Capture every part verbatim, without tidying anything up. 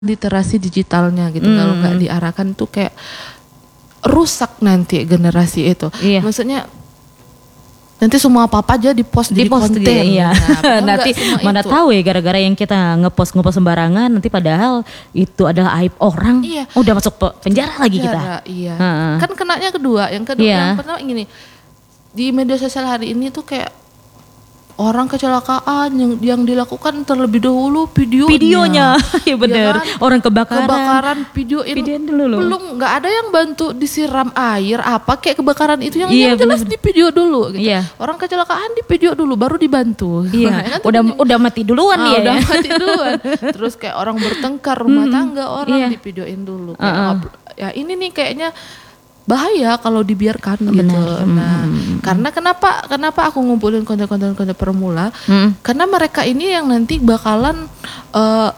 literasi digitalnya gitu. Hmm. Kalau nggak diarahkan tuh kayak rusak nanti generasi itu. Iya. Maksudnya nanti semua apa-apa aja dipost di Dipost konten. gitu, iya. Nah, Nanti mana itu. tahu ya gara-gara yang kita ngepost ngepost sembarangan nanti padahal itu adalah aib orang. Iya. Udah masuk pe- penjara lagi kita. Penjara, Iya. Ha-ha. Kan kenanya kedua, yang kedua Iya. yang pertama gini. Di media sosial hari ini tuh kayak orang kecelakaan yang yang dilakukan terlebih dahulu videonya. Videonya, ya benar. Ya kan? Orang kebakaran. Kebakaran videoin. Videoin dulu loh. Belum nggak ada yang bantu disiram air apa kayak kebakaran itu yang, Iya, yang jelas bener. di video dulu gitu. Iya. Orang kecelakaan di video dulu baru dibantu. Iya. Kan udah tuh- udah mati duluan Ah, dia udah ya. mati duluan. Terus kayak orang bertengkar rumah tangga orang Iya. divideoin dulu. Kayak, Uh-uh. upload- ya ini nih kayaknya bahaya kalau dibiarkan gitu. Benar. Nah, karena kenapa kenapa aku ngumpulin konten-konten konten pemula? Hmm. Karena mereka ini yang nanti bakalan eh,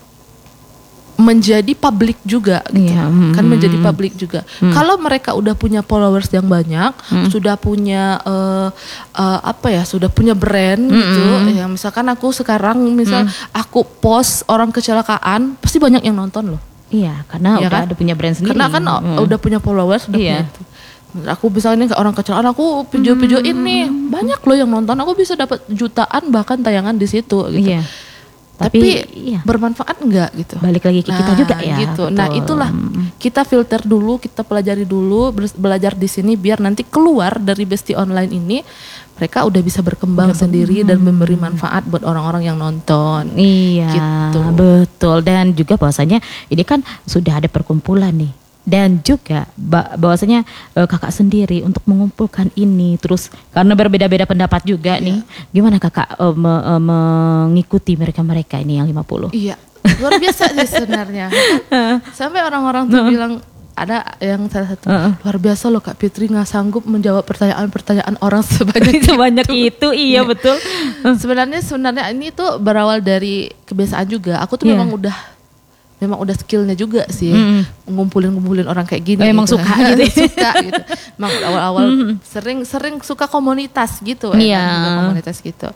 menjadi publik juga gitu. Iya, mm, Kan mm, menjadi mm. publik juga. Kalau mereka udah punya followers yang banyak, sudah punya eh, eh, apa ya, sudah punya brand gitu. Ya misalkan aku sekarang misal aku post orang kecelakaan, pasti banyak yang nonton loh. Iya, karena Iya udah kan? ada punya brand sendiri. Karena kan oh, Hmm. udah punya followers, udah Iya. punya itu. Aku misalnya ke orang kecelakaan, aku video-video ini banyak loh yang nonton, aku bisa dapat jutaan bahkan tayangan di situ gitu. Iya. Tapi, Tapi, iya. bermanfaat enggak gitu. Balik lagi ke kita juga ya. Gitu. Betul. Nah, itulah kita filter dulu, kita pelajari dulu, ber- belajar di sini biar nanti keluar dari Besti Online ini mereka udah bisa berkembang sendiri dan memberi manfaat buat orang-orang yang nonton. Iya, Gitu. betul. Dan juga bahwasanya ini kan sudah ada perkumpulan nih. Dan juga ba- bahwasanya eh, kakak sendiri untuk mengumpulkan ini terus karena berbeda-beda pendapat juga Iya. nih. Gimana kakak eh, me- eh, mengikuti mereka-mereka ini yang lima puluh? Iya, luar biasa sih sebenarnya. Sampai orang-orang tuh bilang ada yang salah satu Heeh. luar biasa loh Kak Fitri nggak sanggup menjawab pertanyaan-pertanyaan orang sebanyak Sebanyak itu, iya betul. Sebenarnya sebenarnya ini tuh berawal dari kebiasaan juga. Aku tuh Iya. memang udah memang udah skillnya juga sih Mm-mm. ngumpulin-ngumpulin orang kayak gini. Memang gitu. suka gitu. Suka gitu. Memang awal-awal sering-sering suka komunitas gitu. Iya. Ya, kan, suka komunitas gitu.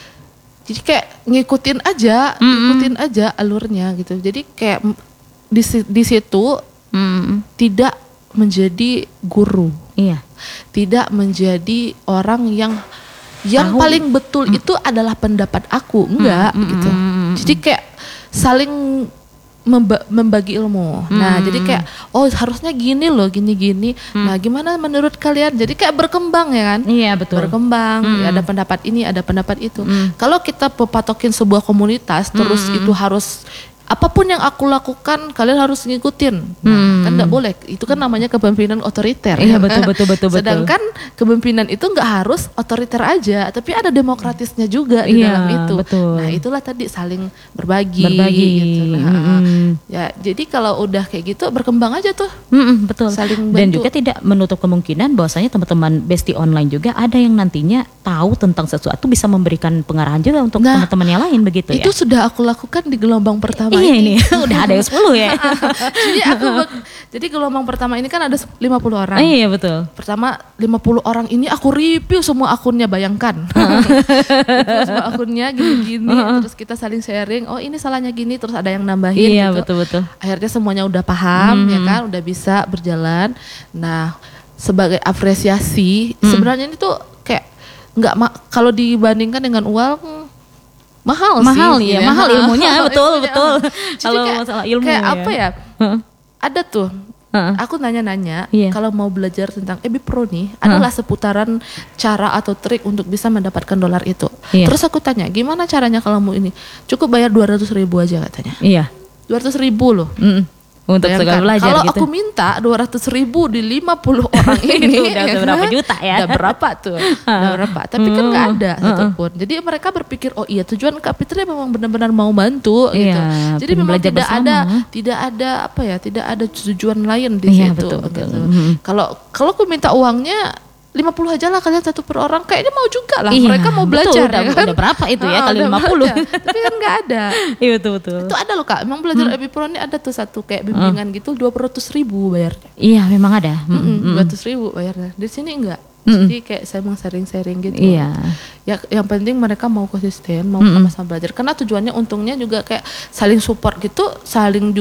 Jadi kayak ngikutin aja, Mm-mm. ngikutin aja alurnya gitu. Jadi kayak m- di si- di situ Hmm, tidak menjadi guru, iya. tidak menjadi orang yang yang Tahu. paling betul itu adalah pendapat aku, enggak Mm, gitu. mm, mm, mm. Jadi kayak saling memba- membagi ilmu. Nah, Mm. jadi kayak oh harusnya gini loh, gini-gini. Nah, gimana menurut kalian? Jadi kayak berkembang ya kan? Iya betul. Berkembang, Mm. ya ada pendapat ini, ada pendapat itu. Mm. Kalau kita patokin sebuah komunitas terus itu harus apapun yang aku lakukan kalian harus ngikutin. Nah, Mm. kan nggak boleh. Itu kan namanya kepemimpinan otoriter. Iya betul betul betul betul. Sedangkan kepemimpinan itu nggak harus otoriter aja, tapi ada demokratisnya juga di Iya, dalam itu. betul. Nah, itulah tadi saling berbagi, Berbagi. gitu. Nah, Mm-mm. ya, jadi kalau udah kayak gitu berkembang aja tuh. Mm-mm, betul. Saling Dan bantu. juga tidak menutup kemungkinan bahwasanya teman-teman Besti Online juga ada yang nantinya tahu tentang sesuatu bisa memberikan pengarahan juga untuk Nah, teman-teman yang lain begitu Itu ya. sudah aku lakukan di gelombang pertama Iya ini. ini udah ada yang sepuluh ya. jadi aku bak- jadi gelombang pertama ini kan ada lima puluh orang. Iya betul. Pertama lima puluh orang ini aku review semua akunnya, bayangkan. Review semua akunnya gini-gini, terus kita saling sharing, oh ini salahnya gini, terus ada yang nambahin Iya gitu. betul betul. Akhirnya semuanya udah paham ya kan, udah bisa berjalan. Nah, sebagai apresiasi, sebenarnya ini tuh kayak nggak ma- kalau dibandingkan dengan uang mahal, Mahal sih. ya, gitu mahal ilmunya, betul, Ilmunya. betul. Jadi Kalau kayak- masalah ilmu kayak ya. apa ya? Heeh. Ada tuh. Heeh. Aku nanya-nanya, Iya. kalau mau belajar tentang E B Pro nih, adalah seputaran cara atau trik untuk bisa mendapatkan dolar itu. Iya. Terus aku tanya, gimana caranya kalau mau ini? Cukup bayar dua ratus ribu aja katanya. Iya. dua ratus ribu loh. Mm-mm. Untuk Bayangkan, segala belajar kalau gitu. aku minta dua ratus ribu di lima puluh orang ini, Itu udah berapa juta ya? Udah berapa tuh? Udah berapa? Tapi kan nggak ada satupun. Jadi mereka berpikir, oh iya tujuan Kak Fitri memang benar-benar mau bantu Iya, gitu. Jadi pengen memang belajar tidak bersama. ada, tidak ada apa ya, tidak ada tujuan lain di Iya, situ. betul, betul. gitu. Mhm. Kalau kalau aku minta uangnya lima puluh aja lah kalian satu per orang, kayaknya mau juga lah. Iya, Mereka mau betul, belajar udah- ya kan? udah berapa itu ya Ah, kali udah lima puluh. belajar. Tapi kan nggak ada. Iya betul betul. Itu ada loh Kak, emang belajar E B Pro ini ada tuh satu kayak bimbingan gitu dua ratus ribu bayarnya. Iya memang ada. Mm-mm. dua ratus ribu bayarnya. Di sini enggak. Mm-mm. Jadi kayak saya mau sharing-sharing gitu. Iya. ya yang penting mereka mau konsisten, mau Mm-mm. sama-sama belajar. Karena tujuannya untungnya juga kayak saling support gitu, saling